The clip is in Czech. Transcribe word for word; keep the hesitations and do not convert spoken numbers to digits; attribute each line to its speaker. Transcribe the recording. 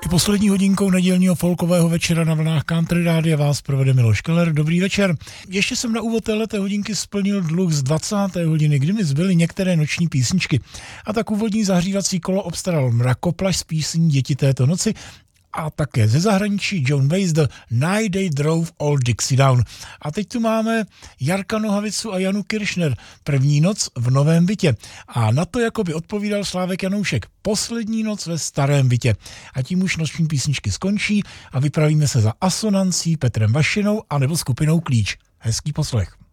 Speaker 1: I poslední hodinkou nedělního folkového večera na vlnách Country Rádia vás provede Miloš Keller. Dobrý večer. Ještě jsem na úvod téhleté hodinky splnil dluh z dvacáté hodiny, kdy mi zbyly některé noční písničky. A tak úvodní zahřívací kolo obstaral Mrakoplaš z písní Děti této noci a také ze zahraničí Joan Baez The Night They Drove Old Dixie Down. A teď tu máme Jarka Nohavicu a Janu Kiršner. První noc v novém bytě. A na to jakoby odpovídal Slávek Janoušek. Poslední noc ve starém bytě. A tím už noční písničky skončí a vypravíme se za Asonancí, Petrem Vašinou anebo skupinou Klíč. Hezký poslech.